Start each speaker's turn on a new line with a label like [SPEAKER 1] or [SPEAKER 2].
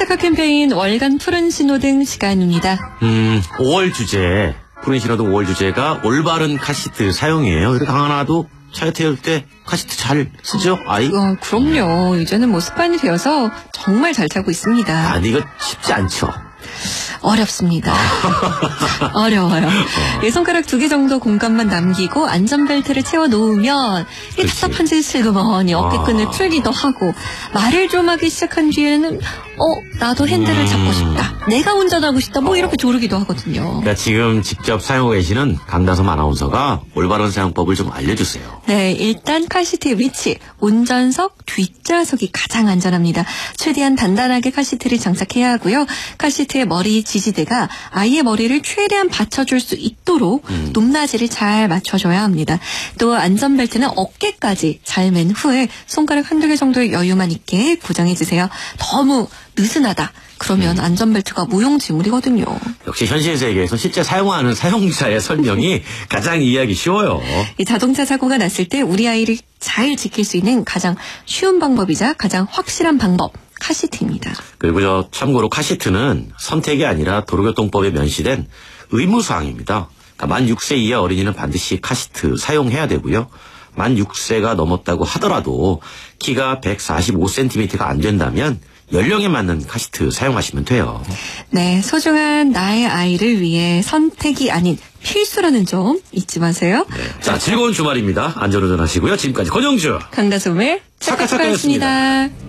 [SPEAKER 1] 체크 캠페인 월간 푸른 신호등 시간입니다.
[SPEAKER 2] 5월 주제, 푸른 신호등 5월 주제가 올바른 카시트 사용이에요. 그래서 강하나도 차에 태울 때 카시트 잘 쓰죠? 아이?
[SPEAKER 1] 그럼요. 이제는 뭐 습관이 되어서 정말 잘 타고 있습니다.
[SPEAKER 2] 아니, 이거 쉽지 않죠?
[SPEAKER 1] 어렵습니다. 어려워요. 손가락 2개 정도 공간만 남기고 안전벨트를 채워 놓으면 이 답답한 짓을 슬그머니 어깨끈을 풀기도 하고 말을 좀 하기 시작한 뒤에는 나도 핸들을 잡고 싶다. 내가 운전하고 싶다. 뭐 이렇게 조르기도 하거든요.
[SPEAKER 2] 그러니까 지금 직접 사용하고 계시는 강다솜 아나운서가 올바른 사용법을 좀 알려주세요.
[SPEAKER 1] 네, 일단 카시트의 위치. 운전석 뒷좌석이 가장 안전합니다. 최대한 단단하게 카시트를 장착해야 하고요. 카시트의 머리 지지대가 아이의 머리를 최대한 받쳐줄 수 있도록 높낮이를 잘 맞춰줘야 합니다. 또 안전벨트는 어깨까지 잘 맨 후에 손가락 1-2개 정도의 여유만 있게 고정해주세요. 너무 느슨하다. 그러면 안전벨트가 무용지물이거든요.
[SPEAKER 2] 역시 현실 세계에서 실제 사용하는 사용자의 설명이 가장 이해하기 쉬워요.
[SPEAKER 1] 이 자동차 사고가 났을 때 우리 아이를 잘 지킬 수 있는 가장 쉬운 방법이자 가장 확실한 방법. 카시트입니다.
[SPEAKER 2] 그리고 참고로 카시트는 선택이 아니라 도로교통법에 면시된 의무사항입니다. 그러니까 만 6세 이하 어린이는 반드시 카시트 사용해야 되고요. 만 6세가 넘었다고 하더라도 키가 145cm가 안 된다면 연령에 맞는 카시트 사용하시면 돼요.
[SPEAKER 1] 네, 소중한 나의 아이를 위해 선택이 아닌 필수라는 점 잊지 마세요.
[SPEAKER 2] 네. 자, 즐거운 주말입니다. 안전운전 하시고요. 지금까지 권영주,
[SPEAKER 1] 강다솜의 착각하였습니다.